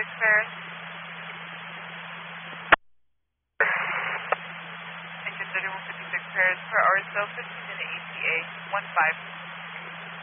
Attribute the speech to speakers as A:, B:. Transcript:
A: Paris. Engine 3156 Paris per hour, still 15 in the ETA, 15.